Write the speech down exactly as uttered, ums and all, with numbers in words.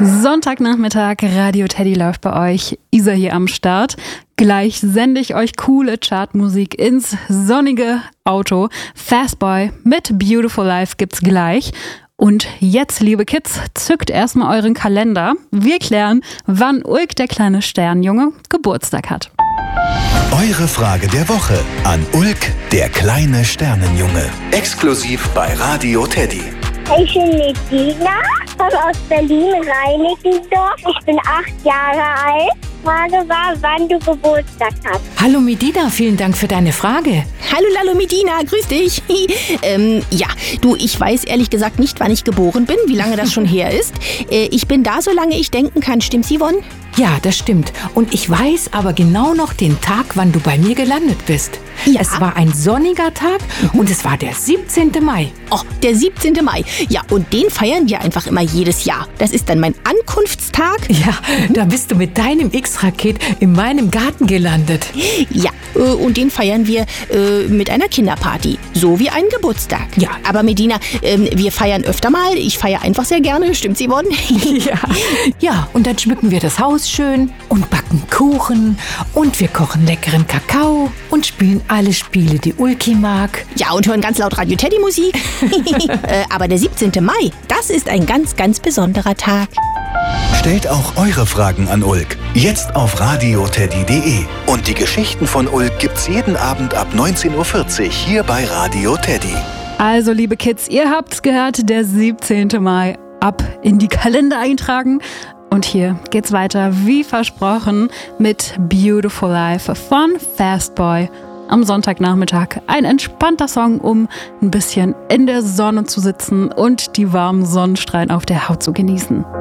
Sonntagnachmittag, Radio Teddy läuft bei euch. Isa hier am Start. Gleich sende ich euch coole Chartmusik ins sonnige Auto. Fastboy mit Beautiful Life gibt's gleich. Und jetzt, liebe Kids, zückt erstmal euren Kalender. Wir klären, wann Ulk, der kleine Sternjunge, Geburtstag hat. Eure Frage der Woche an Ulk, der kleine Sternenjunge. Exklusiv bei Radio Teddy. Ich bin Medina, komme aus Berlin-Reinickendorf. Ich bin acht Jahre alt. Frage war, wann du Geburtstag hast. Hallo Medina, vielen Dank für deine Frage. Hallo Lalo Medina, grüß dich. ähm, ja, du, ich weiß ehrlich gesagt nicht, wann ich geboren bin, wie lange das schon her ist. Äh, ich bin da, solange ich denken kann. Stimmt's, Yvonne? Ja, das stimmt. Und ich weiß aber genau noch den Tag, wann du bei mir gelandet bist. Ja. Es war ein sonniger Tag und es war der siebzehnten Mai. Oh, der siebzehnten Mai. Ja, und den feiern wir einfach immer jedes Jahr. Das ist dann mein Ankunftstag. Ja, da bist du mit deinem X-Raket in meinem Garten gelandet. Ja, äh, und den feiern wir äh, mit einer Kinderparty. So wie einen Geburtstag. Ja. Aber Medina, äh, wir feiern öfter mal. Ich feiere einfach sehr gerne. Stimmt's, Yvonne? Ja. Ja, und dann schmücken wir das Haus schön und backen Kuchen und wir kochen leckeren Kakao und spielen alle Spiele, die Ulki mag. Ja, und hören ganz laut Radio Teddy Musik. äh, aber der siebzehnten Mai, das ist ein ganz, ganz besonderer Tag. Stellt auch eure Fragen an Ulk. Jetzt auf radio teddy punkt de. Und die Geschichten von Ulk gibt's jeden Abend ab neunzehn Uhr vierzig hier bei Radio Teddy. Also, liebe Kids, ihr habt's gehört, der siebzehnten Mai. Ab in die Kalender eintragen. Und hier geht's weiter, wie versprochen, mit Beautiful Life von Fastboy. Am Sonntagnachmittag ein entspannter Song, um ein bisschen in der Sonne zu sitzen und die warmen Sonnenstrahlen auf der Haut zu genießen.